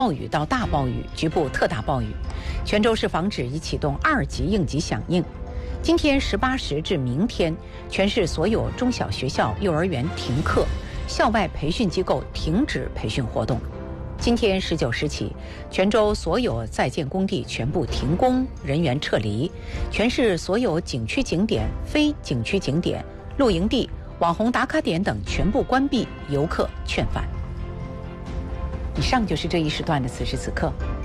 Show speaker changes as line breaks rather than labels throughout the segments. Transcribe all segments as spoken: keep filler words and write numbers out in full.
暴雨到大暴雨，局部特大暴雨。泉州市防指已启动二级应急响应。今天十八时至明天，全市所有中小学校、幼儿园停课，校外培训机构停止培训活动。今天十九时起，泉州所有在建工地全部停工，人员撤离。全市所有景区景点、非景区景点、露营地、网红打卡点等全部关闭，游客劝返。以上就是这一时段的此时此刻。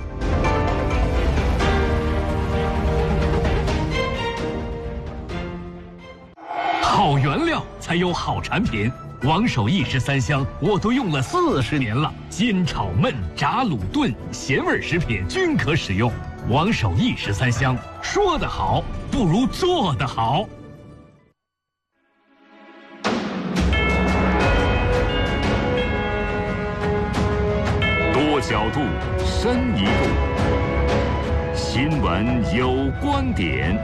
好原料才有好产品，王守义十三香我都用了四十年了，煎炒焖炸卤炖咸味食品均可使用。王守义十三香，说得好不如做得好。
多角度，深一度。新闻有观点。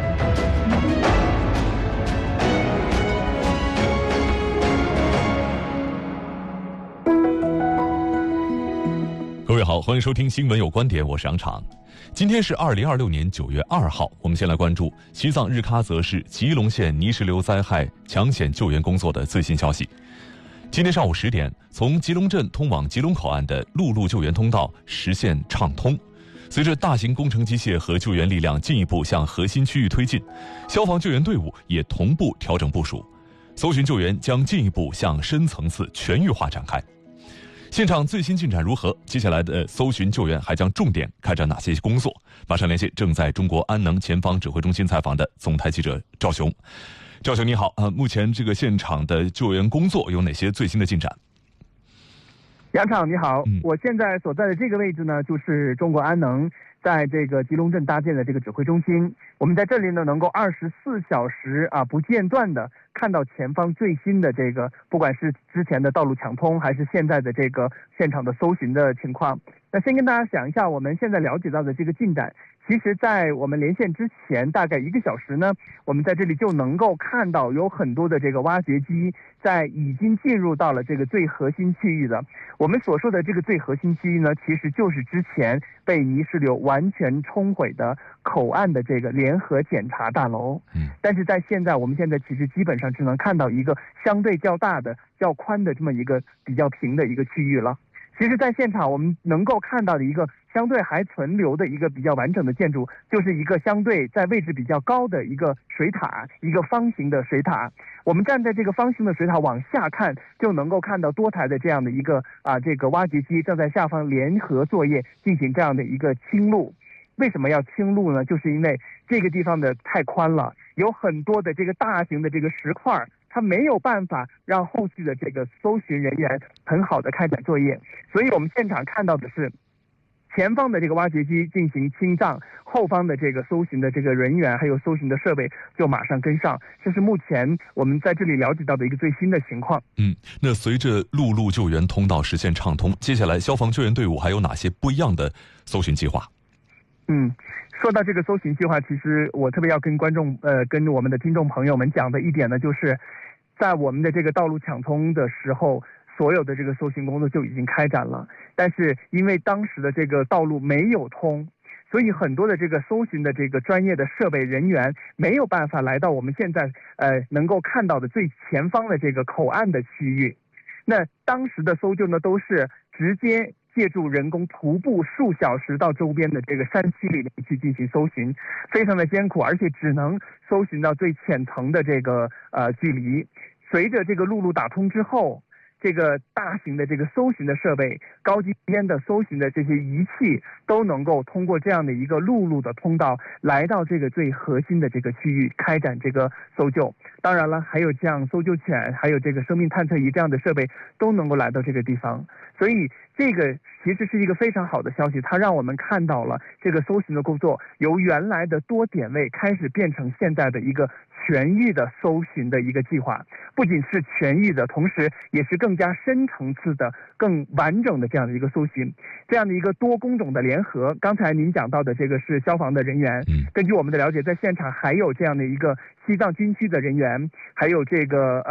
各位好，欢迎收听新闻有观点，我是杨昶。今天是二零二六年九月二号，我们先来关注西藏日喀则市吉隆县泥石流灾害抢险救援工作的最新消息。今天上午十点，从吉隆镇通往吉隆口岸的陆路救援通道实现畅通。随着大型工程机械和救援力量进一步向核心区域推进，消防救援队伍也同步调整部署，搜寻救援将进一步向深层次全域化展开。现场最新进展如何？接下来的搜寻救援还将重点开展哪些工作？马上连线正在中国安能前方指挥中心采访的总台记者赵雄。赵雄你好，呃，目前这个现场的救援工作有哪些最新的进展？
杨昶你好、嗯，我现在所在的这个位置呢，就是中国安能在这个吉隆镇搭建的这个指挥中心。我们在这里呢，能够二十四小时啊不间断的看到前方最新的这个，不管是之前的道路抢通，还是现在的这个现场的搜寻的情况。那先跟大家讲一下我们现在了解到的这个进展。其实在我们连线之前大概一个小时呢，我们在这里就能够看到有很多的这个挖掘机在已经进入到了这个最核心区域的。我们所说的这个最核心区域呢，其实就是之前被泥石流完全冲毁的口岸的这个联合检查大楼。嗯，但是在现在我们现在其实基本上只能看到一个相对较大的、较宽的这么一个比较平的一个区域了。其实在现场我们能够看到的一个相对还存留的一个比较完整的建筑，就是一个相对在位置比较高的一个水塔，一个方形的水塔。我们站在这个方形的水塔往下看，就能够看到多台的这样的一个啊这个挖掘机正在下方联合作业，进行这样的一个清路。为什么要清路呢？就是因为这个地方的太宽了，有很多的这个大型的这个石块，它没有办法让后续的这个搜寻人员很好的开展作业。所以我们现场看到的是前方的这个挖掘机进行清障，后方的这个搜寻的这个人员还有搜寻的设备就马上跟上。这是目前我们在这里了解到的一个最新的情况。
嗯，那随着陆路救援通道实现畅通，接下来消防救援队伍还有哪些不一样的搜寻计划？
嗯，说到这个搜寻计划，其实我特别要跟观众呃跟我们的听众朋友们讲的一点呢，就是在我们的这个道路抢通的时候，所有的这个搜寻工作就已经开展了，但是因为当时的这个道路没有通，所以很多的这个搜寻的这个专业的设备人员没有办法来到我们现在呃能够看到的最前方的这个口岸的区域。那当时的搜救呢，都是直接借助人工徒步数小时到周边的这个山区里面去进行搜寻，非常的艰苦，而且只能搜寻到最浅层的这个呃距离。随着这个陆路打通之后，这个大型的这个搜寻的设备、高级边的搜寻的这些仪器都能够通过这样的一个陆路的通道来到这个最核心的这个区域开展这个搜救。当然了，还有这样搜救犬，还有这个生命探测仪这样的设备都能够来到这个地方。所以这个其实是一个非常好的消息，它让我们看到了这个搜寻的工作由原来的多点位开始变成现在的一个全域的搜寻的一个计划。不仅是全域的，同时也是更加深层次的、更完整的这样的一个搜寻，这样的一个多工种的联合。刚才您讲到的这个是消防的人员，根据我们的了解，在现场还有这样的一个西藏军区的人员，还有这个呃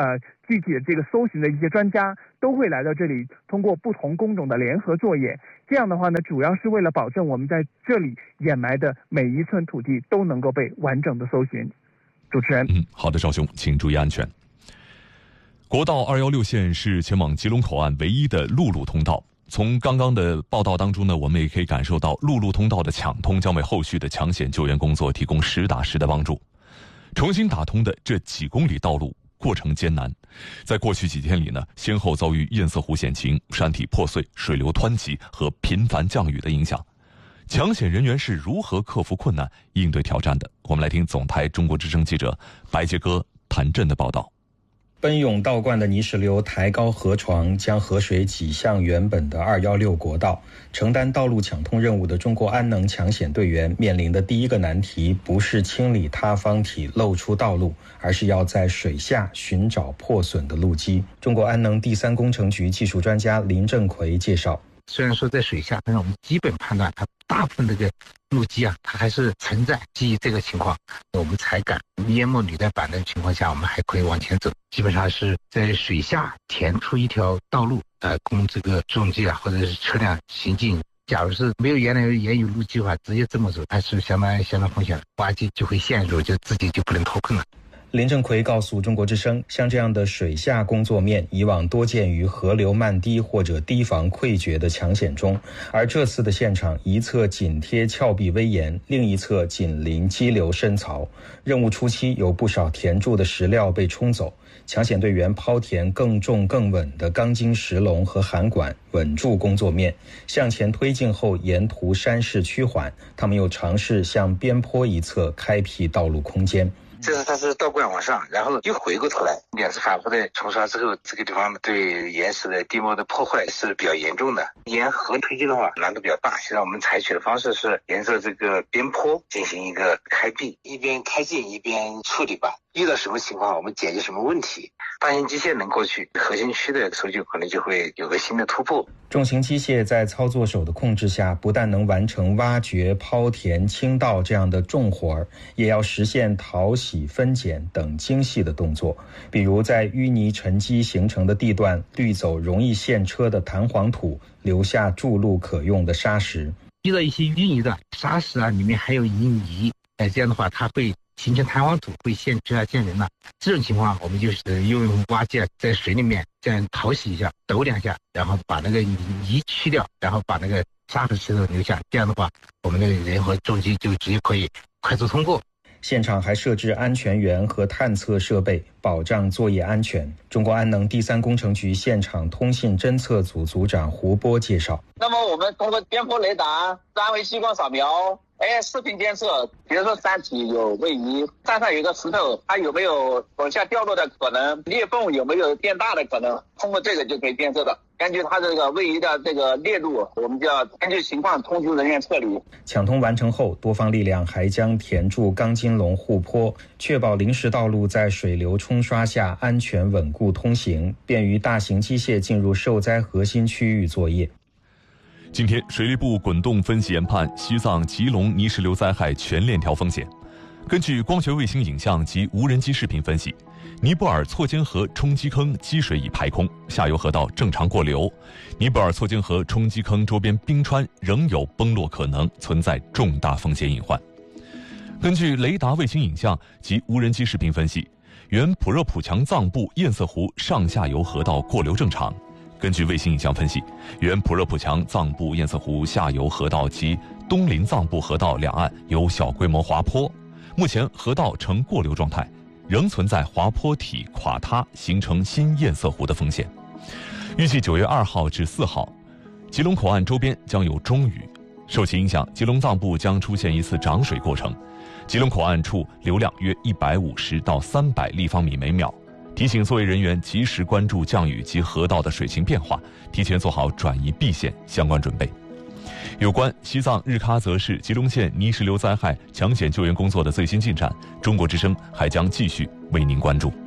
具体的这个搜寻的一些专家都会来到这里，通过不同工种的联合作业。这样的话呢，主要是为了保证我们在这里掩埋的每一寸土地都能够被完整的搜寻。主持人，
嗯，好的，赵兄，请注意安全。国道二一六线是前往吉隆口岸唯一的陆路通道。从刚刚的报道当中呢，我们也可以感受到陆路通道的抢通将为后续的抢险救援工作提供实打实的帮助。重新打通的这几公里道路过程艰难，在过去几天里呢，先后遭遇堰塞湖险情、山体破碎、水流湍急和频繁降雨的影响。抢险人员是如何克服困难、应对挑战的？我们来听总台中国之声记者白杰哥、谭震的报道。
奔涌倒灌的泥石流抬高河床，将河水挤向原本的二一六国道。承担道路抢通任务的中国安能抢险队员面临的第一个难题，不是清理塌方体露出道路，而是要在水下寻找破损的路基。中国安能第三工程局技术专家林正奎介绍，
虽然说在水下，但是我们基本判断它大部分这个路基啊，它还是存在。基于这个情况，我们才敢淹没履带板的情况下，我们还可以往前走。基本上是在水下填出一条道路，呃，供这个重机啊或者是车辆行进。假如是没有原来原有路基的话，直接这么走，它是相当相当风险的，挖机就会陷入，就自己就不能脱困了。
林正奎告诉中国之声，像这样的水下工作面以往多见于河流漫堤或者堤防溃决的抢险中，而这次的现场一侧紧贴峭壁危岩，另一侧紧邻激流深槽。任务初期有不少填筑的石料被冲走，抢险队员抛填更重更稳的钢筋石笼和涵管，稳住工作面。向前推进后，沿途山势趋缓，他们又尝试向边坡一侧开辟道路空间。
这是它是倒灌往上，然后又回过头来，两次反复的冲刷之后，这个地方对岩石的地膜的破坏是比较严重的。沿河推进的话难度比较大，现在我们采取的方式是沿着这个边坡进行一个开辟，一边开进一边处理吧。遇到什么情况我们解决什么问题，大型机械能过去，核心区的搜救可能就会有个新的突破。
重型机械在操作手的控制下，不但能完成挖掘、抛填、清道这样的重活儿，也要实现淘洗、分拣等精细的动作。比如在淤泥沉积形成的地段，滤走容易陷车的弹簧土，留下筑路可用的沙石。
遇到一些淤泥的沙石啊，里面还有泥泥，哎，这样的话它会形成弹簧土，会陷车啊、陷人啊。这种情况我们就是用挖机啊，在水里面这样淘洗一下，抖两下，然后把那个泥去掉，然后把那个沙和石头留下。这样的话，我们的人和重机就直接可以快速通过。
现场还设置安全员和探测设备，保障作业安全。中国安能第三工程局现场通信侦测组组长胡波介绍，
那么我们通过边坡雷达、三维激光扫描、哎，视频监测，比如说山体有位移，山上有个石头，它有没有往下掉落的可能，裂缝有没有变大的可能，通过这个就可以监测的。根据它这个位移的这个裂度，我们就要根据情况通知人员撤离。
抢通完成后，多方力量还将填筑钢筋笼护坡，确保临时道路在水流冲刷下安全稳固通行，便于大型机械进入受灾核心区域作业。
今天，水利部滚动分析研判西藏吉隆泥石流灾害全链条风险。根据光学卫星影像及无人机视频分析，尼泊尔错尖河冲积坑积水已排空，下游河道正常过流。尼泊尔错尖河冲积坑周边冰川仍有崩落可能，存在重大风险隐患。根据雷达卫星影像及无人机视频分析，原普热普强藏部堰塞湖上下游河道过流正常。根据卫星影像分析，原普热普强藏部堰塞湖下游河道及东林藏部河道两岸有小规模滑坡，目前河道呈过流状态，仍存在滑坡体垮塌形成新堰塞湖的风险。预计九月二号至四号，吉隆口岸周边将有中雨，受其影响，吉隆藏部将出现一次涨水过程，吉隆口岸处流量约一百五十到三百立方米每秒。提醒作业人员及时关注降雨及河道的水情变化，提前做好转移避险相关准备。有关西藏日喀则市吉隆县泥石流灾害抢险救援工作的最新进展，中国之声还将继续为您关注。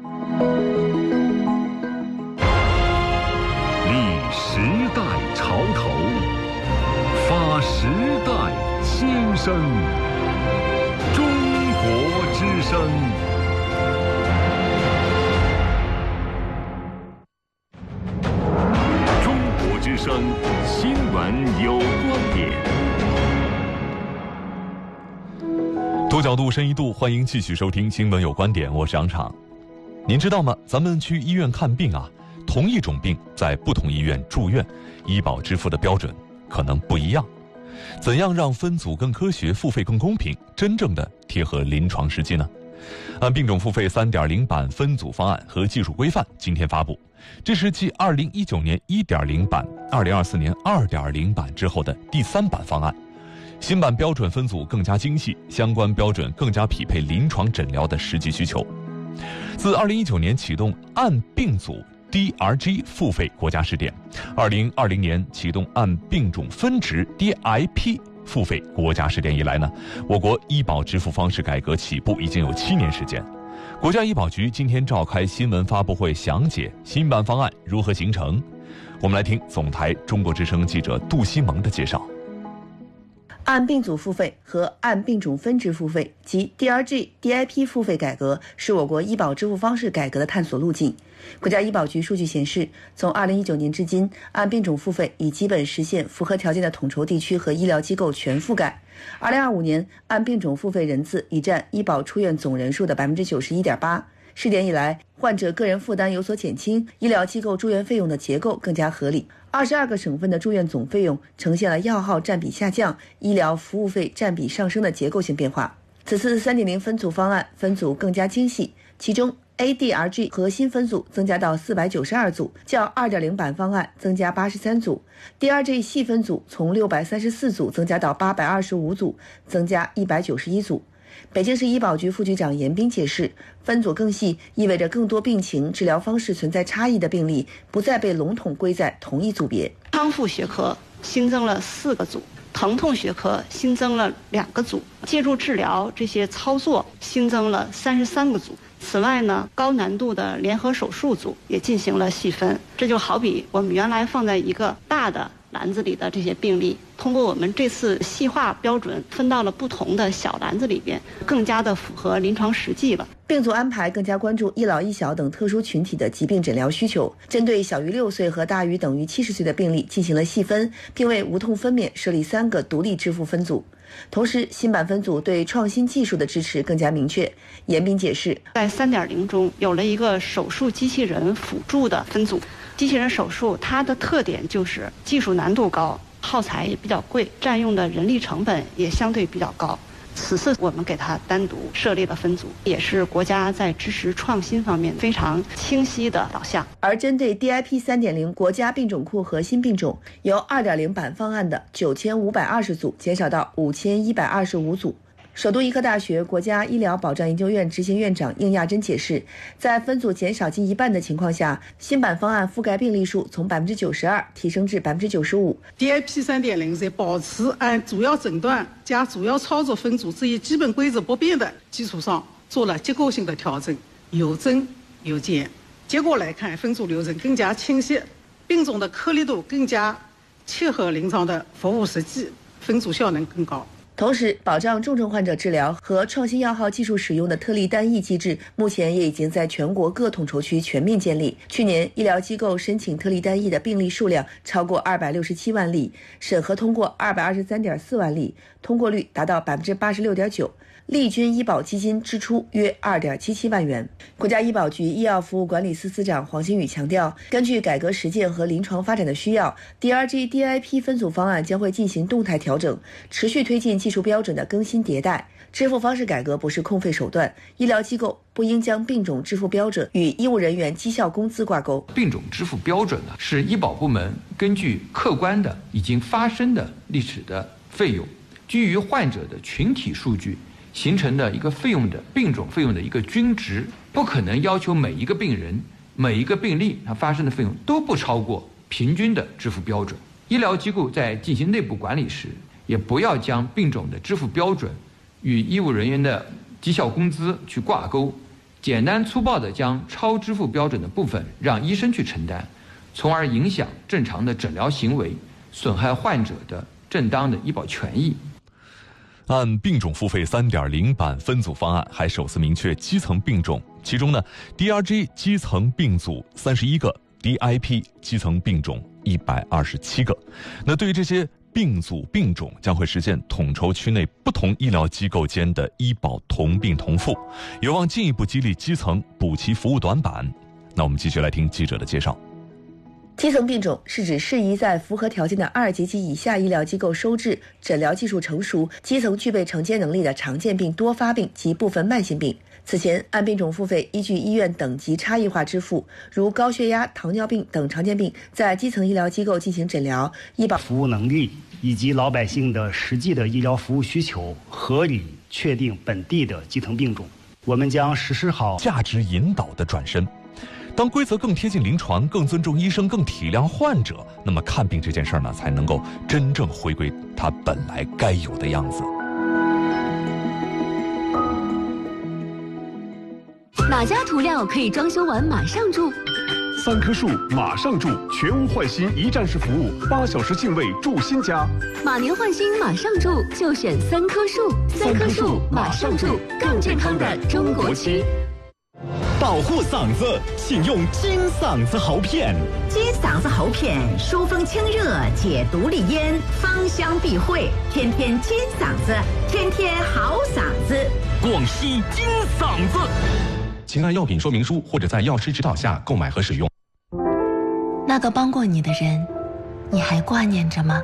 立时代潮头，发时代新生，中国之声。 闻有观点，
多角度深一度，欢迎继续收听新闻有观点，我是杨昶。您知道吗？咱们去医院看病啊，同一种病在不同医院住院，医保支付的标准可能不一样。怎样让分组更科学，付费更公平，真正的贴合临床实际呢？按病种付费 三点零 版分组方案和技术规范今天发布，这是继二零一九年 一点零 版、二零二四年 二点零 版之后的第三版方案。新版标准分组更加精细，相关标准更加匹配临床诊疗的实际需求。自二零一九年启动按病组 D R G 付费国家试点，二零二零年启动按病种分值 D I P 付费国家试点以来呢，我国医保支付方式改革起步已经有七年时间。国家医保局今天召开新闻发布会，详解新版方案如何形成。我们来听总台中国之声记者杜西蒙的介绍。
按病组付费和按病种分值付费及 D R G、D I P 付费改革是我国医保支付方式改革的探索路径。国家医保局数据显示，从二零一九年至今，按病种付费已基本实现符合条件的统筹地区和医疗机构全覆盖。二零二五年，按病种付费人次已占医保出院总人数的 百分之九十一点八。试点以来，患者个人负担有所减轻，医疗机构住院费用的结构更加合理。二十二个省份的住院总费用呈现了药号占比下降、医疗服务费占比上升的结构性变化。此次 三点零 分组方案分组更加精细，其中 A D R G 核心分组增加到四百九十二组，较 二点零 版方案增加八十三组。D R G 细分组从六百三十四组增加到八百二十五组，增加一百九十一组。北京市医保局副局长严斌解释，分组更细意味着更多病情、治疗方式存在差异的病例不再被笼统归在同一组别。
康复学科新增了四个组，疼痛学科新增了两个组，介入治疗这些操作新增了三十三个组。此外呢，高难度的联合手术组也进行了细分。这就好比我们原来放在一个大的篮子里的这些病例，通过我们这次细化标准分到了不同的小篮子里边，更加的符合临床实际了。
病组安排更加关注一老一小等特殊群体的疾病诊疗需求，针对小于六岁和大于等于七十岁的病例进行了细分，并为无痛分娩设立三个独立支付分组。同时，新版分组对创新技术的支持更加明确。严斌解释，
在 三点零 中有了一个手术机器人辅助的分组。机器人手术它的特点就是技术难度高，耗材也比较贵，占用的人力成本也相对比较高。此次我们给它单独设立了分组，也是国家在支持创新方面非常清晰的导向。
而针对 D I P 三点零 国家病种库核心病种，由 二点零 版方案的九千五百二十组减少到五千一百二十五组。首都医科大学国家医疗保障研究院执行院长应亚珍解释，在分组减少近一半的情况下，新版方案覆盖病例数从 百分之九十二 提升至 百分之九十五。
D I P 三点零 在保持按主要诊断加主要操作分组这一基本规则不变的基础上，做了结构性的调整，有增有减。结果来看，分组流程更加清晰，病种的颗粒度更加切合临床的服务实际，分组效能更高。
同时，保障重症患者治疗和创新药号技术使用的特例单一机制，目前也已经在全国各统筹区全面建立。去年，医疗机构申请特例单一的病例数量超过二百六十七万例，审核通过二百二十三点四万例，通过率达到 百分之八十六点九。利均医保基金支出约 二点七七万元。国家医保局医药服务管理司司长黄新宇强调，根据改革实践和临床发展的需要， D R G、D I P 分组方案将会进行动态调整，持续推进技术标准的更新迭代。支付方式改革不是空费手段，医疗机构不应将病种支付标准与医务人员绩效工资挂钩。
病种支付标准呢，是医保部门根据客观的已经发生的历史的费用，基于患者的群体数据形成的一个费用的病种费用的一个均值，不可能要求每一个病人每一个病例它发生的费用都不超过平均的支付标准。医疗机构在进行内部管理时，也不要将病种的支付标准与医务人员的绩效工资去挂钩，简单粗暴地将超支付标准的部分让医生去承担，从而影响正常的诊疗行为，损害患者的正当的医保权益。
按病种付费 三点零 版分组方案还首次明确基层病种，其中呢 D R G 基层病组三十一个， D I P 基层病种一百二十七个。那对于这些病组病种，将会实现统筹区内不同医疗机构间的医保同病同付，有望进一步激励基层，补齐服务短板。那我们继续来听记者的介绍。
基层病种是指适宜在符合条件的二级及以下医疗机构收治、诊疗技术成熟、基层具备承接能力的常见病、多发病及部分慢性病。此前，按病种付费依据医院等级差异化支付，如高血压、糖尿病等常见病，在基层医疗机构进行诊疗，医保
服务能力以及老百姓的实际的医疗服务需求，合理确定本地的基层病种。我们将实施好
价值引导的转身。当规则更贴近临床，更尊重医生，更体谅患者，那么看病这件事呢，才能够真正回归它本来该有的样子。
哪家涂料可以装修完马上住？
三棵树马上住，全屋换新一站式服务，八小时净位住新家。
马年换新马上住，就选三棵树。三棵树马上住，更健康的中国区。
保护嗓子，请用金嗓子喉片。
金嗓子喉片疏风清热，解毒利咽，芳香避秽，天天金嗓子，天天好嗓子。
广西金嗓子。
请按药品说明书或者在药师指导下购买和使用。
那个帮过你的人，你还挂念着吗？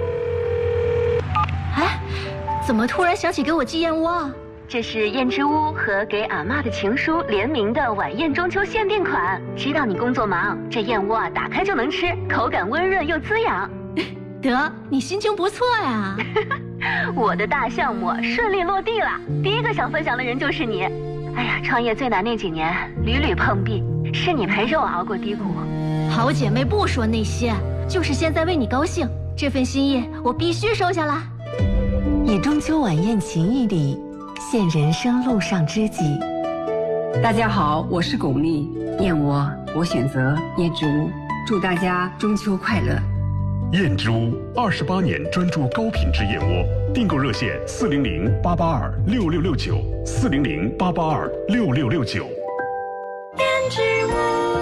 哎，怎么突然想起给我寄燕窝啊？这是燕之屋和给阿嬷的情书联名的晚宴中秋限定款。知道你工作忙，这燕窝啊打开就能吃，口感温润又滋养。
得，你心情不错呀。
我的大项目顺利落地了，第一个想分享的人就是你。哎呀，创业最难那几年，屡屡碰壁，是你陪着我熬过低谷。
好姐妹不说那些，就是现在为你高兴，这份心意我必须收下来。
以中秋晚宴情谊礼，献人生路上知己。
大家好，我是巩俐，燕窝我选择燕之屋，祝大家中秋快乐。
燕之屋二十八年专注高品质燕窝，订购热线四零零八八二六六六九四零零八八二六六六九。
燕之屋，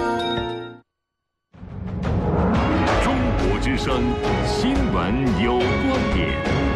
中国之声新闻有观点。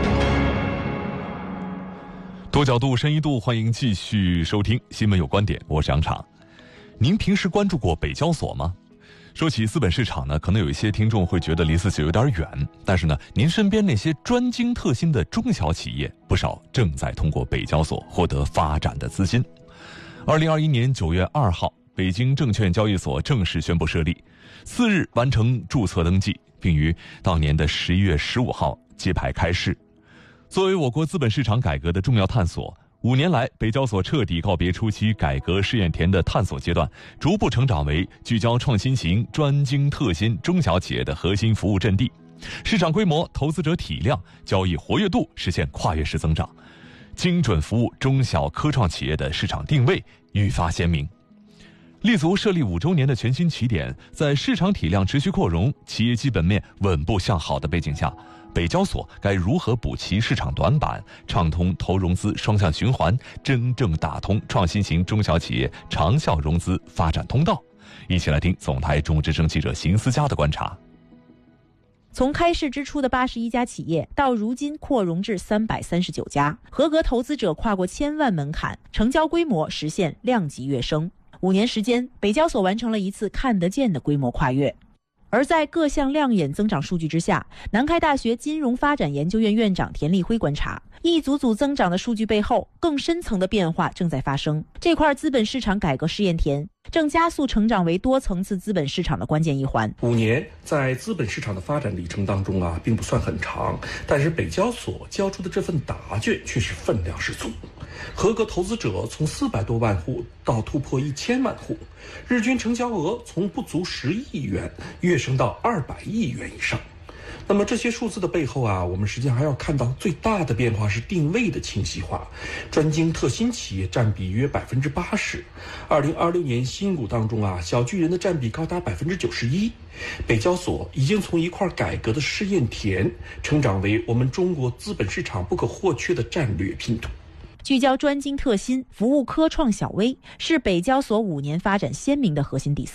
多角度、深一度，欢迎继续收听新闻有观点，我是杨昶。您平时关注过北交所吗？说起资本市场呢，可能有一些听众会觉得离自己有点远，但是呢，您身边那些专精特新的中小企业，不少正在通过北交所获得发展的资金。二零二一年九月二号，北京证券交易所正式宣布设立，次日完成注册登记，并于当年的十一月十五号揭牌开市。作为我国资本市场改革的重要探索，五年来，北交所彻底告别初期改革试验田的探索阶段，逐步成长为聚焦创新型、专精特新中小企业的核心服务阵地。市场规模、投资者体量、交易活跃度实现跨越式增长，精准服务中小科创企业的市场定位愈发鲜明。立足设立五周年的全新起点，在市场体量持续扩容、企业基本面稳步向好的背景下，北交所该如何补齐市场短板，畅通投融资双向循环，真正打通创新型中小企业长效融资发展通道？一起来听总台中之声记者邢思佳的观察。
从开市之初的八十一家企业，到如今扩容至三百三十九家，合格投资者跨过千万门槛，成交规模实现量级跃升。五年时间，北交所完成了一次看得见的规模跨越。而在各项亮眼增长数据之下，南开大学金融发展研究院院长田立辉观察，一组组增长的数据背后，更深层的变化正在发生。这块资本市场改革试验田正加速成长为多层次资本市场的关键一环。
五年在资本市场的发展里程当中啊，并不算很长，但是北交所交出的这份答卷却是分量十足。合格投资者从四百多万户到突破一千万户，日均成交额从不足十亿元跃升到二百亿元以上。那么这些数字的背后啊，我们实际上还要看到最大的变化是定位的清晰化，专精特新企业占比约百分之八十。二零二六年新股当中啊，小巨人的占比高达百分之九十一。北交所已经从一块改革的试验田，成长为我们中国资本市场不可或缺的战略拼图。
聚焦专精特新，服务科创小微，是北交所五年发展鲜明的核心底色。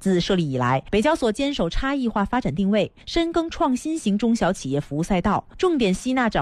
自设立以来，北交所坚守差异化发展定位，深耕创新型中小企业服务赛道，重点吸纳掌